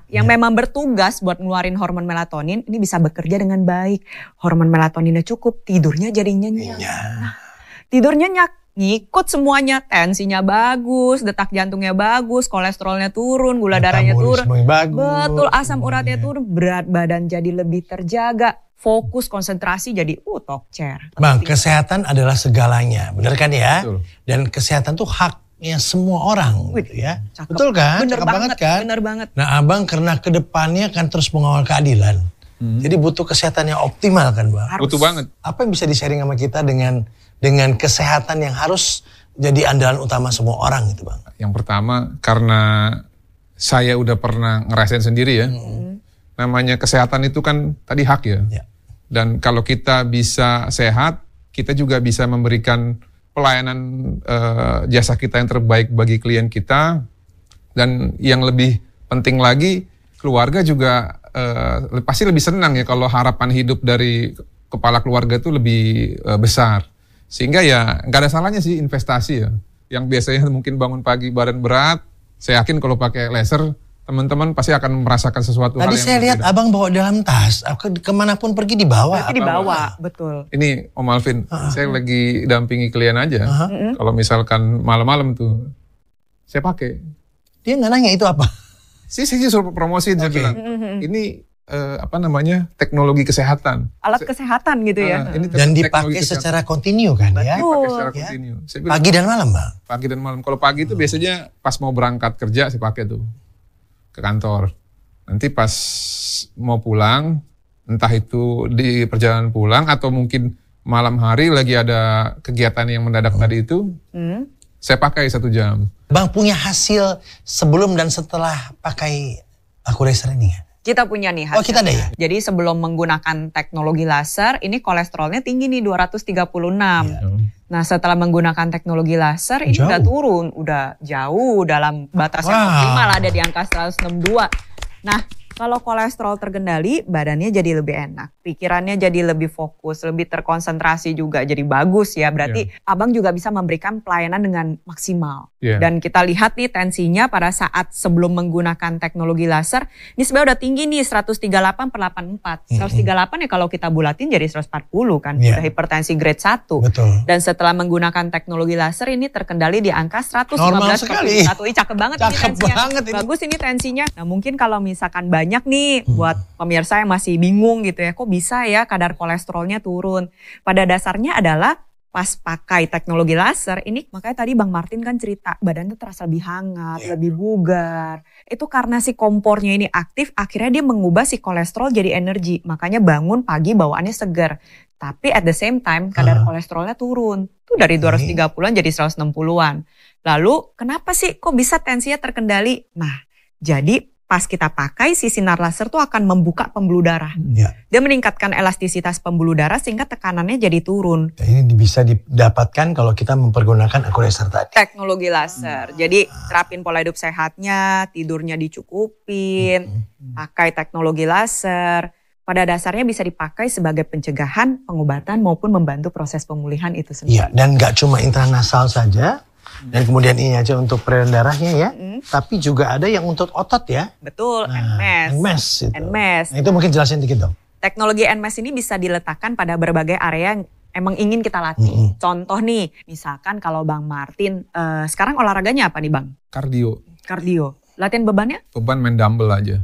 yang memang bertugas buat ngeluarin hormon melatonin, ini bisa bekerja dengan baik. Hormon melatoninnya cukup, tidurnya jadi nyenyak. Nah, tidur nyenyak, ngikut semuanya, tensinya bagus, detak jantungnya bagus, kolesterolnya turun, gula darahnya turun. Betul, asam uratnya turun, berat badan jadi lebih terjaga. Fokus, konsentrasi jadi tokcer. Bang, kesehatan adalah segalanya, benar kan ya? Betul. Dan kesehatan tuh haknya semua orang, gitu ya. Cakep. Betul kan? Bener Cakep banget kan? Bener banget. Nah abang karena kedepannya kan terus mengawal keadilan. Jadi butuh kesehatan yang optimal kan bang? Butuh banget. Apa yang bisa di-sharing sama kita dengan kesehatan yang harus jadi andalan utama semua orang gitu bang? Yang pertama karena saya udah pernah ngerasain sendiri ya. Namanya kesehatan itu kan tadi hak ya. Dan kalau kita bisa sehat, kita juga bisa memberikan pelayanan jasa kita yang terbaik bagi klien kita. Dan yang lebih penting lagi, keluarga juga pasti lebih senang ya kalau harapan hidup dari kepala keluarga itu lebih besar. Sehingga ya nggak ada salahnya sih investasi ya. Yang biasanya mungkin bangun pagi badan berat, saya yakin kalau pakai laser, teman-teman pasti akan merasakan sesuatu hal yang Tadi saya lihat abang bawa dalam tas, kemanapun pergi dibawa. Berarti dibawa, betul. Ini Om Alvin, saya lagi dampingi klien aja. Kalau misalkan malam-malam tuh, saya pakai. Dia nggak nanya itu apa? Saya suruh promosiin, saya bilang, ini teknologi kesehatan. Alat kesehatan gitu ya. Dan dipakai secara kontinu kan ya? Dipakai secara kontinu. Pagi dan malam bang? Pagi dan malam. Kalau pagi itu biasanya pas mau berangkat kerja saya pakai tuh. Ke kantor. Nanti pas mau pulang, entah itu di perjalanan pulang atau mungkin malam hari lagi ada kegiatan yang mendadak tadi itu, saya pakai 1 jam. Bang punya hasil sebelum dan setelah pakai AccuRacer ini ya? Kita punya nih hasilnya. Oh kita ada ya? Jadi sebelum menggunakan teknologi laser, ini kolesterolnya tinggi nih 236. Nah setelah menggunakan teknologi laser ini udah turun, udah jauh dalam batas yang optimal, ada di angka 162. Nah kalau kolesterol terkendali, badannya jadi lebih enak, pikirannya jadi lebih fokus, lebih terkonsentrasi juga, jadi bagus ya. Berarti abang juga bisa memberikan pelayanan dengan maksimal. Dan kita lihat nih tensinya pada saat sebelum menggunakan teknologi laser, ini sebenarnya udah tinggi nih 138/84. 138 ya kalau kita bulatin jadi 140 kan, udah hipertensi grade 1. Betul. Dan setelah menggunakan teknologi laser ini terkendali di angka 115/1. Cakep banget ini tensinya. Bagus ini tensinya. Nah mungkin kalau misalkan banyak nih buat pemirsa yang masih bingung gitu ya, kok bisa ya kadar kolesterolnya turun. Pada dasarnya adalah pas pakai teknologi laser ini, makanya tadi Bang Martin kan cerita badannya terasa lebih hangat, lebih bugar. Itu karena si kompornya ini aktif, akhirnya dia mengubah si kolesterol jadi energi. Makanya bangun pagi bawaannya segar. Tapi at the same time kadar kolesterolnya turun. Itu dari 230-an jadi 160-an. Lalu kenapa sih kok bisa tensinya terkendali? Nah jadi pas kita pakai si sinar laser tuh akan membuka pembuluh darah. Dia meningkatkan elastisitas pembuluh darah sehingga tekanannya jadi turun. Ini bisa didapatkan kalau kita mempergunakan AccuRacer tadi. Teknologi laser. Jadi terapin pola hidup sehatnya, tidurnya dicukupin, pakai teknologi laser. Pada dasarnya bisa dipakai sebagai pencegahan, pengobatan maupun membantu proses pemulihan itu sendiri. Dan gak cuma intranasal saja. Dan kemudian ini aja untuk peredaran darahnya ya, tapi juga ada yang untuk otot ya. Betul, NMES. Nah, itu mungkin jelasin dikit dong. Teknologi NMES ini bisa diletakkan pada berbagai area yang emang ingin kita latih. Contoh nih, misalkan kalau Bang Martin, sekarang olahraganya apa nih Bang? Kardio. Latihan bebannya? Beban main dumbbell aja.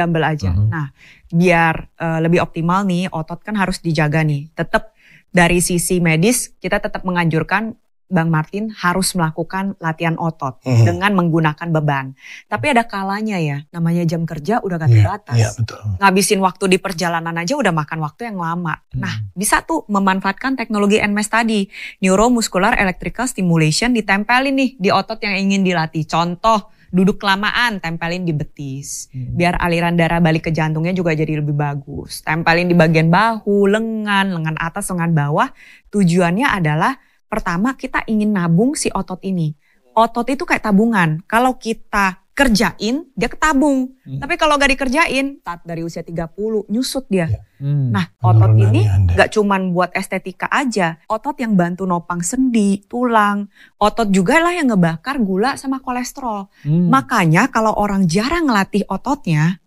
Nah, biar lebih optimal nih, otot kan harus dijaga nih. Tetap dari sisi medis, kita tetap menganjurkan Bang Martin harus melakukan latihan otot dengan menggunakan beban. Tapi ada kalanya ya, namanya jam kerja udah gak terbatas. Ngabisin waktu di perjalanan aja udah makan waktu yang lama. Nah, bisa tuh memanfaatkan teknologi NMES tadi. Neuromuscular Electrical Stimulation ditempelin nih di otot yang ingin dilatih. Contoh, duduk kelamaan, tempelin di betis. Biar aliran darah balik ke jantungnya juga jadi lebih bagus. Tempelin di bagian bahu, lengan atas, lengan bawah. Tujuannya adalah pertama kita ingin nabung si otot ini. Otot itu kayak tabungan. Kalau kita kerjain, dia ketabung. Tapi kalau gak dikerjain, dari usia 30 nyusut dia. Nah otot ini gak cuman buat estetika aja. Otot yang bantu nopang sendi, tulang. Otot juga lah yang ngebakar gula sama kolesterol. Makanya kalau orang jarang ngelatih ototnya,